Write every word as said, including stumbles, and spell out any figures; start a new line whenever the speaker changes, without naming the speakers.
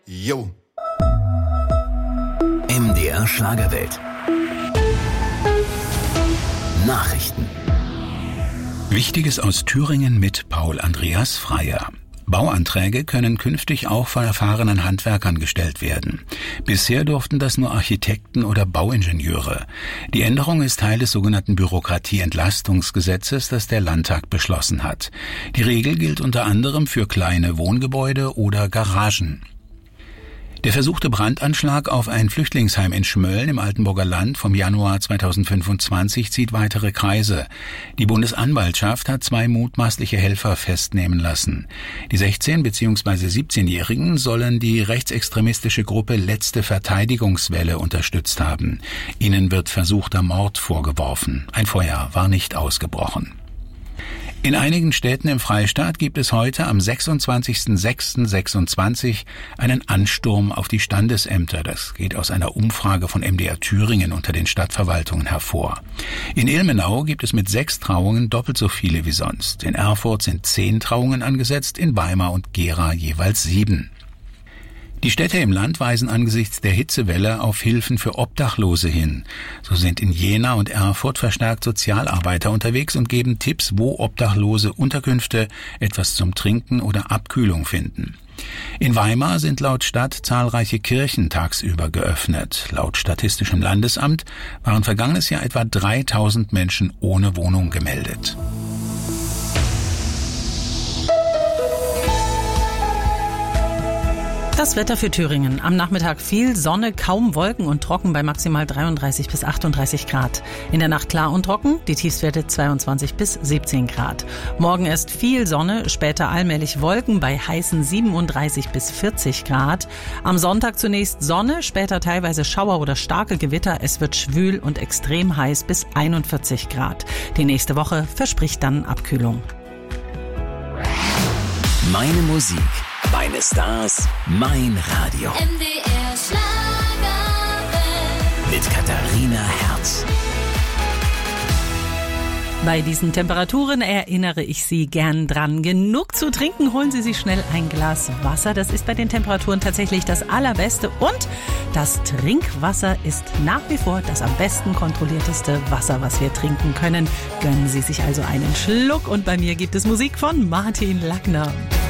Jo.
M D R Schlagerwelt. Nachrichten.
Wichtiges aus Thüringen mit Paul Andreas Freier. Bauanträge können künftig auch von erfahrenen Handwerkern gestellt werden. Bisher durften das nur Architekten oder Bauingenieure. Die Änderung ist Teil des sogenannten Bürokratieentlastungsgesetzes, das der Landtag beschlossen hat. Die Regel gilt unter anderem für kleine Wohngebäude oder Garagen. Der versuchte Brandanschlag auf ein Flüchtlingsheim in Schmölln im Altenburger Land vom Januar zweitausendfünfundzwanzig zieht weitere Kreise. Die Bundesanwaltschaft hat zwei mutmaßliche Helfer festnehmen lassen. Die sechzehn- bzw. siebzehnjährigen sollen die rechtsextremistische Gruppe Letzte Verteidigungswelle unterstützt haben. Ihnen wird versuchter Mord vorgeworfen. Ein Feuer war nicht ausgebrochen. In einigen Städten im Freistaat gibt es heute am sechsundzwanzigsten sechsten sechsundzwanzig einen Ansturm auf die Standesämter. Das geht aus einer Umfrage von M D R Thüringen unter den Stadtverwaltungen hervor. In Ilmenau gibt es mit sechs Trauungen doppelt so viele wie sonst. In Erfurt sind zehn Trauungen angesetzt, in Weimar und Gera jeweils sieben. Die Städte im Land weisen angesichts der Hitzewelle auf Hilfen für Obdachlose hin. So sind in Jena und Erfurt verstärkt Sozialarbeiter unterwegs und geben Tipps, wo Obdachlose Unterkünfte, etwas zum Trinken oder Abkühlung finden. In Weimar sind laut Stadt zahlreiche Kirchen tagsüber geöffnet. Laut Statistischem Landesamt waren vergangenes Jahr etwa dreitausend Menschen ohne Wohnung gemeldet.
Das Wetter für Thüringen. Am Nachmittag viel Sonne, kaum Wolken und trocken bei maximal dreiunddreißig bis achtunddreißig Grad. In der Nacht klar und trocken, die Tiefstwerte zweiundzwanzig bis siebzehn Grad. Morgen erst viel Sonne, später allmählich Wolken bei heißen siebenunddreißig bis vierzig Grad. Am Sonntag zunächst Sonne, später teilweise Schauer oder starke Gewitter. Es wird schwül und extrem heiß bis einundvierzig Grad. Die nächste Woche verspricht dann Abkühlung.
Meine Musik, meine Stars, mein Radio.
M D R Schlagerwelt.
Mit Katharina Herz.
Bei diesen Temperaturen erinnere ich Sie gern dran. Genug zu trinken, holen Sie sich schnell ein Glas Wasser. Das ist bei den Temperaturen tatsächlich das Allerbeste. Und das Trinkwasser ist nach wie vor das am besten kontrollierteste Wasser, was wir trinken können. Gönnen Sie sich also einen Schluck. Und bei mir gibt es Musik von Martin Lackner.